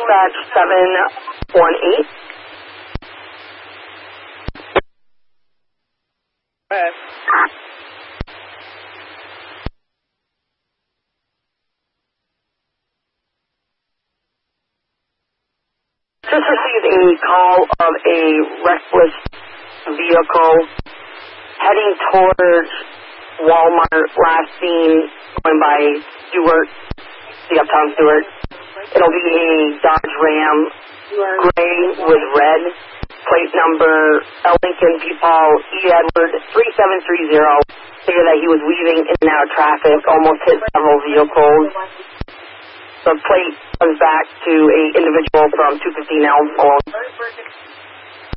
Dispatch 718. Just received a call of a reckless vehicle heading towards Walmart, last seen going by Stewart, the Uptown Stewart. It'll be a Dodge Ram, gray with red, plate number Lincoln Paul E. Edward 3730. Stated that he was weaving in and out of traffic, almost hit several vehicles. The plate comes back to a individual from 215 Elm alone.